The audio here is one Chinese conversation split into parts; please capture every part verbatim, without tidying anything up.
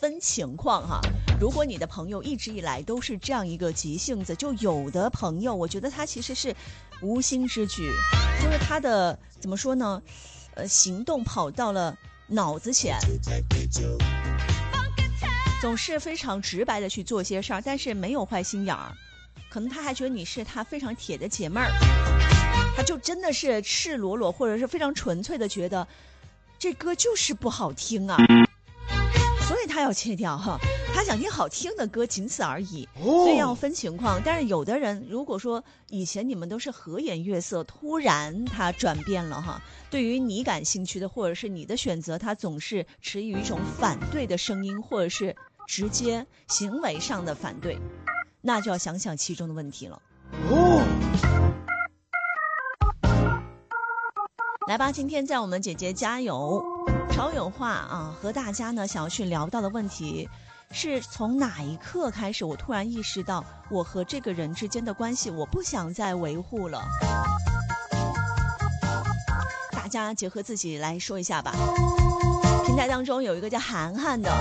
分情况哈。如果你的朋友一直以来都是这样一个急性子，就有的朋友我觉得他其实是无心之举，就是他的怎么说呢，呃，行动跑到了脑子前，总是非常直白的去做些事儿，但是没有坏心眼儿，可能他还觉得你是他非常铁的姐妹儿，他就真的是赤裸裸或者是非常纯粹的觉得这歌就是不好听啊，所以他要切掉哈，他想听好听的歌，仅此而已。所以要分情况。但是有的人如果说以前你们都是和颜悦色，突然他转变了哈，对于你感兴趣的或者是你的选择，他总是持于一种反对的声音，或者是直接行为上的反对，那就要想想其中的问题了。哦，来吧，今天在我们姐姐加油潮有话啊，和大家呢想要去聊到的问题是，从哪一刻开始我突然意识到我和这个人之间的关系我不想再维护了。大家结合自己来说一下吧。平台当中有一个叫涵涵的，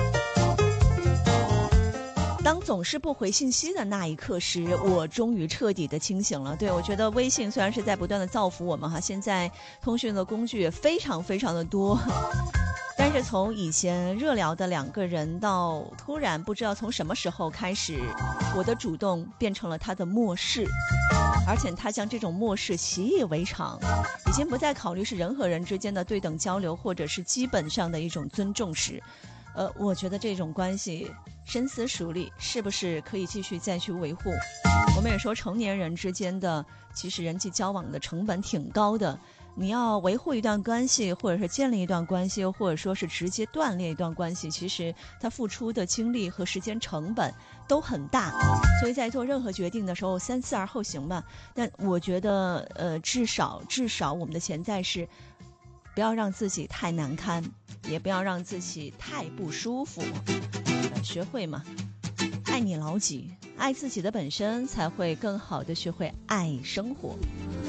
当总是不回信息的那一刻时，我终于彻底的清醒了。对，我觉得微信虽然是在不断的造福我们哈，现在通讯的工具也非常非常的多，但是从以前热聊的两个人到突然不知道从什么时候开始，我的主动变成了他的漠视，而且他将这种漠视习以为常，已经不再考虑是人和人之间的对等交流或者是基本上的一种尊重时，呃，我觉得这种关系深思熟虑，是不是可以继续再去维护？我们也说成年人之间的其实人际交往的成本挺高的，你要维护一段关系，或者是建立一段关系，或者说是直接断裂一段关系，其实它付出的精力和时间成本都很大，所以在做任何决定的时候三思而后行吧。但我觉得呃，至少至少我们的潜在是不要让自己太难堪，也不要让自己太不舒服，呃、学会嘛，爱你老几，爱自己的本身，才会更好的学会爱生活。